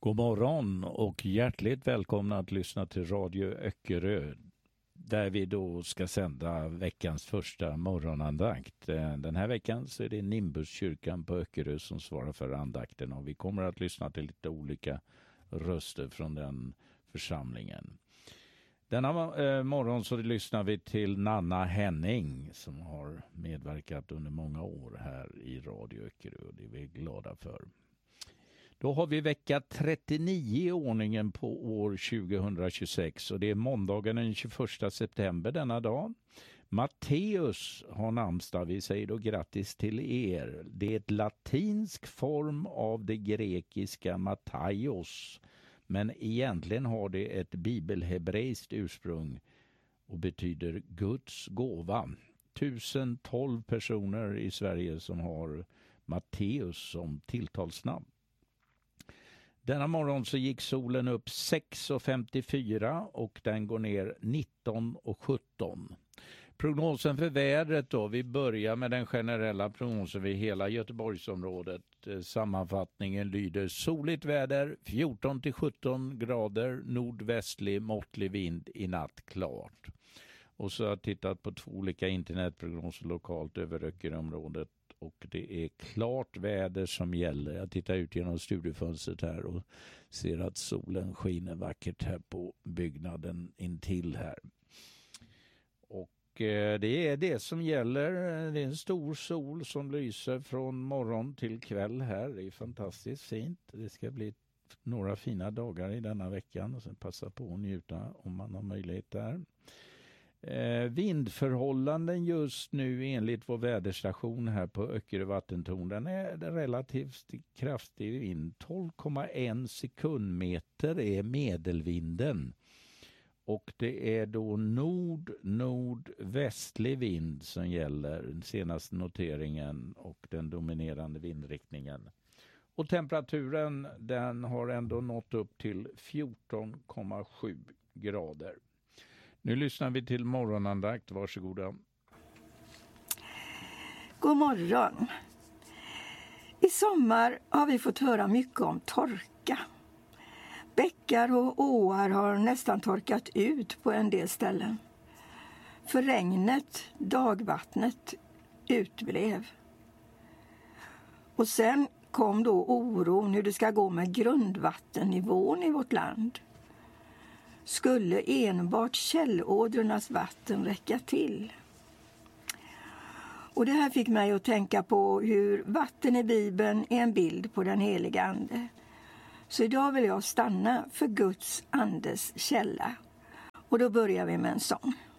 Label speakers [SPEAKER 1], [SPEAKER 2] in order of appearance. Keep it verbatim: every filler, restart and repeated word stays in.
[SPEAKER 1] God morgon och hjärtligt välkomna att lyssna till Radio Öckerö där vi då ska sända veckans första morgonandakt. Den här veckan så är det Nimbuskyrkan på Öckerö som svarar för andakten och vi kommer att lyssna till lite olika röster från den församlingen. Denna eh, morgon så lyssnar vi till Nanna Henning som har medverkat under många år här i Radio Öckerö och det är vi glada för. Då har vi vecka trettionio i ordningen på år tjugohundratjugosex och det är måndagen den tjugoförsta september denna dag. Matteus har namnsdag, vi säger då grattis till er. Det är ett latinsk form av det grekiska Mattaios, men egentligen har det ett bibelhebreiskt ursprung och betyder Guds gåva. tusen tolv personer i Sverige som har Matteus som tilltalsnamn. Denna morgon så gick solen upp sex femtiofyra och den går ner nitton sjutton. Prognosen för vädret då, vi börjar med den generella prognosen vid hela Göteborgsområdet. Sammanfattningen lyder soligt väder, fjorton till sjutton grader, nordvästlig måttlig vind i natt klart. Och så har jag tittat på två olika internetprognoser lokalt över Öckeröområdet. Och det är klart väder som gäller. Jag tittar ut genom studiefönstret här och ser att solen skiner vackert här på byggnaden intill här. Och eh, det är det som gäller. Det är en stor sol som lyser från morgon till kväll här. Det är fantastiskt fint. Det ska bli några fina dagar i denna veckan och sen passa på att njuta om man har möjlighet där. Eh, vindförhållanden just nu enligt vår väderstation här på Öckerö vattentorn, den är relativt kraftig vind. tolv komma en sekundmeter är medelvinden och det är då nord-nordvästlig vind som gäller den senaste noteringen och den dominerande vindriktningen. Och temperaturen den har ändå nått upp till fjorton komma sju grader. Nu lyssnar vi till morgonandakt. Varsågoda.
[SPEAKER 2] God morgon. I sommar har vi fått höra mycket om torka. Bäckar och åar har nästan torkat ut på en del ställen. För regnet, dagvattnet, utblev. Och sen kom då oron hur det ska gå med grundvattennivån i vårt land. Skulle enbart källådrornas vatten räcka till? Och det här fick mig att tänka på hur vatten i Bibeln är en bild på den heliga ande. Så idag vill jag stanna för Guds andes källa. Och då börjar vi med en sång.